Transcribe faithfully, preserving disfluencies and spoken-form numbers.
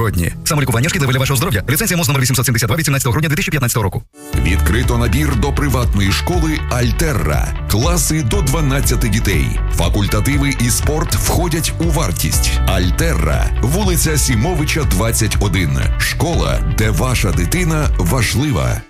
сьогодні. Самолікування шкідливе для вашого здоров'я. Ліцензія МОЗ номер вісімсот сімдесят два від сімнадцятого грудня дві тисячі п'ятнадцятого року. Відкрито набір до приватної школи «Альтерра». Класи до дванадцяти дітей. Факультативи і спорт входять у вартість. «Альтерра», вулиця Сімовича, двадцять один. Школа, де ваша дитина важлива.